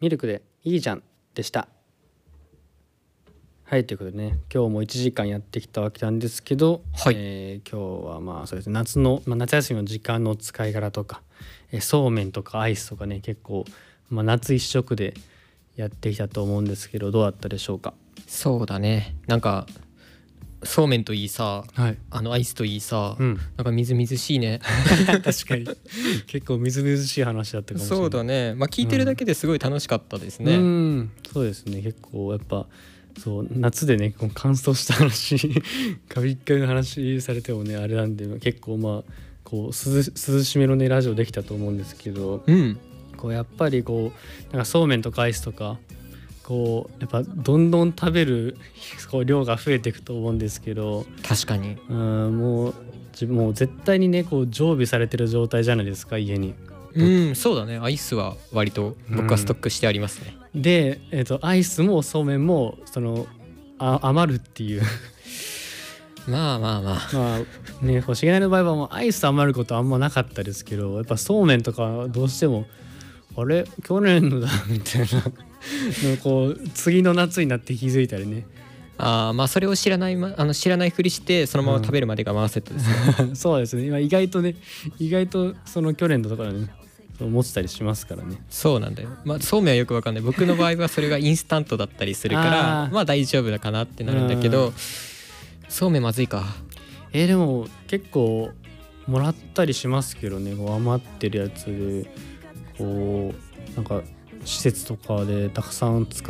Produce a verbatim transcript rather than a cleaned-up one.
ミルクでいいじゃんでした。はい、ということでね、今日もいちじかんやってきたわけなんですけど、 はいえー今日はまあそうですね、夏の、まあ、夏休みの時間の使い方とか、えーそうめんとかアイスとかね、結構、まあ、夏一色でやってきたと思うんですけど、どうだったでしょうか。 そうだね。なんかそうめんといいさ、 はい、 あのアイスといいさ、 うんなんかみずみずしいね。 確かに結構みずみずしい話だったかもしれない。 そうだね。まあ聞いてるだけですごい楽しかったですね。 うん、そうですね、結構やっぱそう夏でね、こう乾燥した話カビッカビの話されてもねあれなんで、結構まあこう涼涼しめのねラジオできたと思うんですけど、 うん。 こうやっぱりこうなんかそうめんとかアイスとかこうやっぱどんどん食べるこう量が増えていくと思うんですけど、 確かに。 うんもう自分もう絶対にねこう常備されてる状態じゃないですか、家に。 うん、そうだね。アイスは割と僕はストックしてありますね。 で、えー、とアイスもそうめんもそのあ余るっていうまあまあまあ。 まあね、こうしげないの場合はもうアイス余ることあんまなかったですけど、やっぱそうめんとかどうしてもあれ去年のだみたいなのこう次の夏になって気づいたりねああ、まあそれを知らないまあの知らないふりしてそのまま食べるまでがワンセットですね。 そうですね、今意外とね意外とその去年のところねそう持ってたりしますからね。 そうなんだよ。まあそうめんはよくわかんない。僕の場合はそれがインスタントだったりするかあらーまあ大丈夫だかなってなるんだけど、そうめんまずいか。 えーでも結構もらったりしますけどね、こう余ってるやつでこうなんか施設とかでたくさん使